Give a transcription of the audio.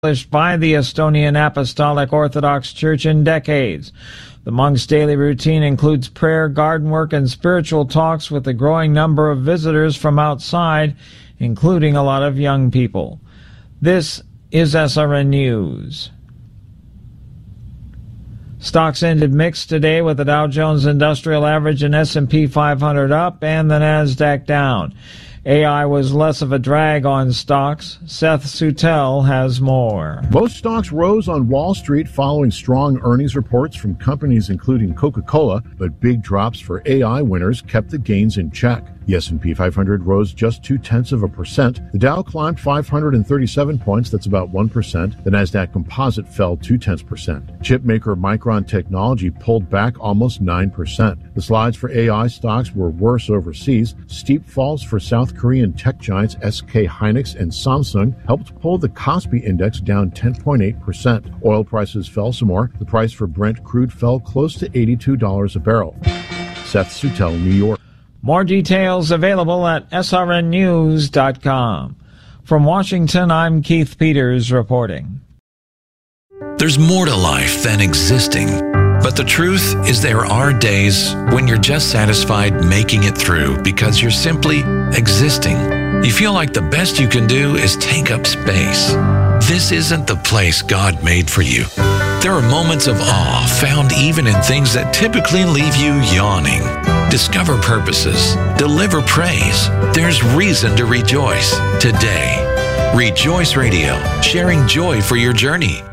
by the Estonian Apostolic Orthodox Church in decades. The monks' daily routine includes prayer, garden work, and spiritual talks with a growing number of visitors from outside, including a lot of young people. This is SRN News. Stocks ended mixed today with the Dow Jones Industrial Average and S&P 500 up and the Nasdaq down. AI was less of a drag on stocks. Seth Sutel has more. Most stocks rose on Wall Street following strong earnings reports from companies including Coca-Cola, but big drops for AI winners kept the gains in check. The S&P 500 rose just 0.2%. The Dow climbed 537 points, that's about 1%. The Nasdaq Composite fell 0.2%. Chip maker Micron Technology pulled back almost 9%. The slides for AI stocks were worse overseas. Steep falls for South Korean tech giants SK Hynix and Samsung helped pull the Kospi index down 10.8%. Oil prices fell some more. The price for Brent crude fell close to $82 a barrel. Seth Sutel, New York. More details available at srnnews.com. From Washington, I'm Keith Peters reporting. There's more to life than existing. But the truth is there are days when you're just satisfied making it through because you're simply existing. You feel like the best you can do is take up space. This isn't the place God made for you. There are moments of awe found even in things that typically leave you yawning. Discover purposes. Deliver praise. There's reason to rejoice today. Rejoice Radio, sharing joy for your journey.